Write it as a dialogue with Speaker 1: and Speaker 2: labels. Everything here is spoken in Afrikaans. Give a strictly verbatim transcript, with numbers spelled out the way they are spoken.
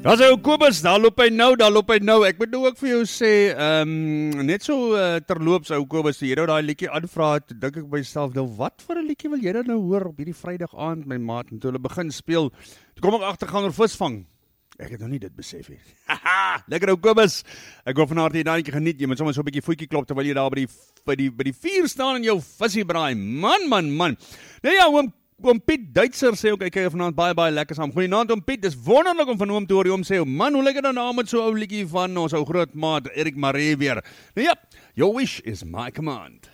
Speaker 1: Daar is ou Kobus, daar loop hy nou, daar loop hy nou. Ek moet nou ook vir jou sê, um, net so uh, terloops ou Kobus, die jy nou daai liedjie aanvra het, dink ek by myself, nou wat vir 'n liedjie wil jy dan nou hoor op hierdie Vrydag aand, my maat, en toe hulle begin speel, toe kom ek agter gaan oor visvang. Ek het nog nie dit besef nie. Haha, lekker ou Kobus. Ek hoop vanaand jy daai geniet. Jy moet sommer so 'n bietjie voetjie klop terwyl jy daar by die by die by die vuur staan en jou visie braai. Man, man, man. Nou ja, oom Oom Piet Duitser sê ook, hy kyk vanaand baie, baie lekker saam. Goeienaand oom Piet, dis wonderlik om van oom te hoor, oom sê, man, hoe lekker dan nou met so ou liedjie van ons ou groot maat, Erik Maree weer. Nou ja, your wish is my command.